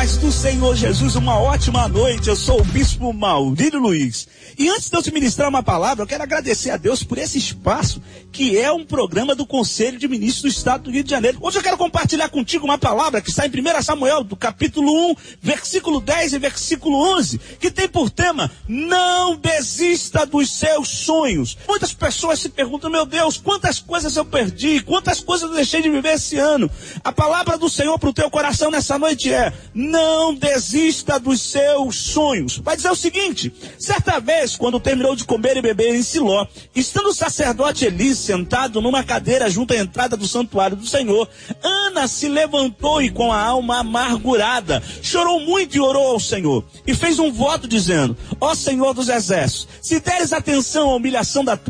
paz do Senhor Jesus, uma ótima noite. Eu sou o Bispo Maurílio Luiz. E antes de eu te ministrar uma palavra, eu quero agradecer a Deus por esse espaço, que é um programa do Conselho de Ministros do Estado do Rio de Janeiro. Hoje eu quero compartilhar contigo uma palavra que está em 1 Samuel, do capítulo 1, versículo 10 e versículo 11, que tem por tema: não desista dos seus sonhos. Muitas pessoas se perguntam: meu Deus, quantas coisas eu perdi, quantas coisas eu deixei de viver esse ano. A palavra do Senhor para o teu coração nessa noite é: não desista dos seus sonhos. Vai dizer o seguinte: certa vez, quando terminou de comer e beber em Siló, estando o sacerdote Eli sentado numa cadeira junto à entrada do santuário do Senhor, Ana se levantou e, com a alma amargurada, chorou muito e orou ao Senhor, e fez um voto dizendo: ó Senhor dos exércitos, se deres atenção à humilhação da tua